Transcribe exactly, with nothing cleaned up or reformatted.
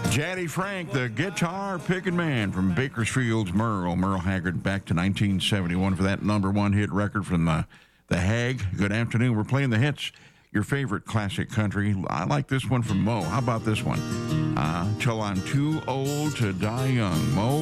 Jaddy Frank, the guitar picking man from Bakersfield's Merle. Merle Haggard back to nineteen seventy-one for that number one hit record from the, the Hag. Good afternoon. We're playing the hits, your favorite classic country. I like this one from Mo. How about this one? Uh, Till I'm Too Old to Die Young. Mo.